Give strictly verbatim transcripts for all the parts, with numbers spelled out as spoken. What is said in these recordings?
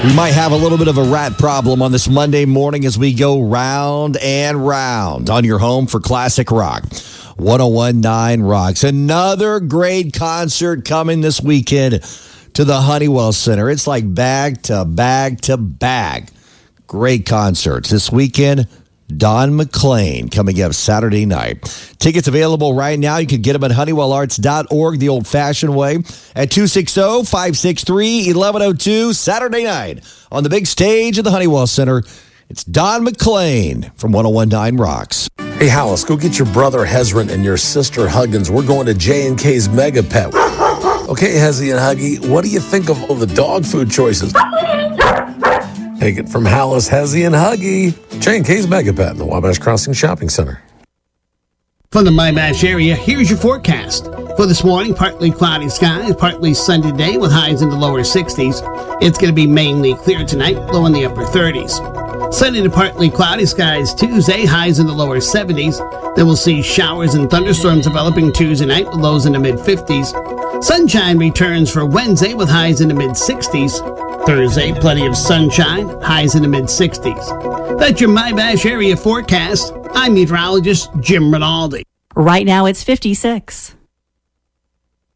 We might have a little bit of a rat problem on this Monday morning as we go round and round on your home for classic rock. one oh one point nine Rocks. Another great concert coming this weekend to the Honeywell Center. It's like bag to bag to bag. Great concerts. This weekend, Don McLean coming up Saturday night. Tickets available right now. You can get them at honeywell arts dot org the old-fashioned way at two six zero, five six three, one one zero two Saturday night on the big stage at the Honeywell Center. It's Don McLean from one oh one point nine Rocks. Hey, Hollis, go get your brother Hezron and your sister Huggins. We're going to J and K's Mega Pet. Okay, Hezzy and Huggy, what do you think of all the dog food choices? Take it from Hollis, Hezzy, and Huggy. J and K's Mega Pet in the Wabash Crossing Shopping Center. From the Wabash area, here's your forecast. For this morning, partly cloudy skies, partly sunny today with highs in the lower sixties. It's going to be mainly clear tonight, low in the upper thirties. Sunny to partly cloudy skies Tuesday, highs in the lower seventies. Then we'll see showers and thunderstorms developing Tuesday night with lows in the mid-fifties. Sunshine returns for Wednesday with highs in the mid-sixties. Thursday, plenty of sunshine, highs in the mid-sixties. That's your Wabash area forecast. I'm meteorologist Jim Rinaldi. Right now it's fifty-six.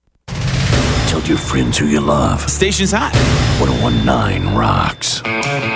Tell your friends who you love. Station's hot. one oh one point nine Rocks.